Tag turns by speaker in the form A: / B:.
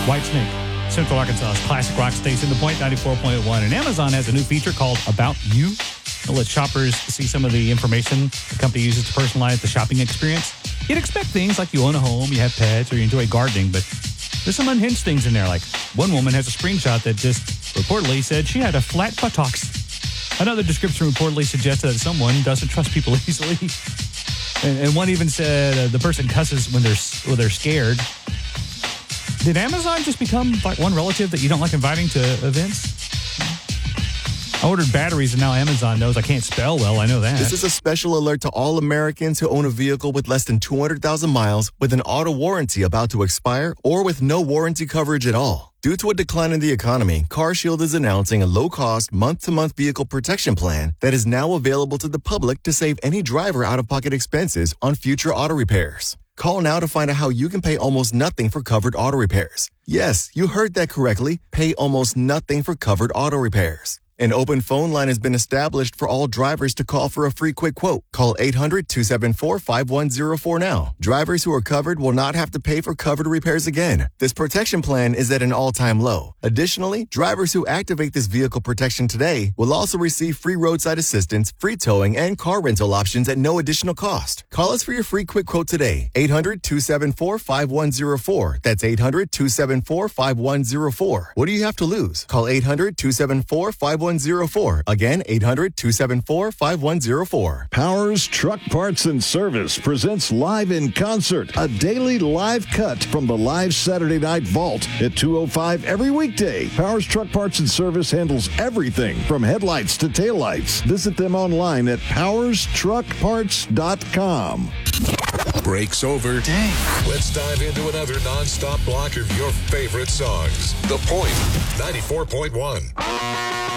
A: Whitesnake, Central Arkansas's classic rock station, The Point 94.1. And Amazon has a new feature called About You. It'll let shoppers see some of the information the company uses to personalize the shopping experience. You'd expect things like you own a home, you have pets, or you enjoy gardening, but there's some unhinged things in there. Like one woman has a screenshot that just reportedly said she had a flat buttocks. Another description reportedly suggested that someone doesn't trust people easily. And one even said the person cusses when they're scared. Did Amazon just become like one relative that you don't like inviting to events? I ordered batteries and now Amazon knows I can't spell well. I know that.
B: This is a special alert to all Americans who own a vehicle with less than 200,000 miles with an auto warranty about to expire or with no warranty coverage at all. Due to a decline in the economy, CarShield is announcing a low-cost, month-to-month vehicle protection plan that is now available to the public to save any driver out-of-pocket expenses on future auto repairs. Call now to find out how you can pay almost nothing for covered auto repairs. Yes, you heard that correctly. Pay almost nothing for covered auto repairs. An open phone line has been established for all drivers to call for a free quick quote. Call 800-274-5104 now. Drivers who are covered will not have to pay for covered repairs again. This protection plan is at an all-time low. Additionally, drivers who activate this vehicle protection today will also receive free roadside assistance, free towing, and car rental options at no additional cost. Call us for your free quick quote today. 800-274-5104. That's 800-274-5104. What do you have to lose? Call 800-274-5104. Again, 800-274-5104.
C: Powers Truck Parts and Service presents Live in Concert, a daily live cut from the live Saturday Night Vault at 2:05 every weekday. Powers Truck Parts and Service handles everything from headlights to taillights. Visit them online at powerstruckparts.com.
D: Break's over.
E: Dang.
D: Let's dive into another non-stop block of your favorite songs. The Point 94.1.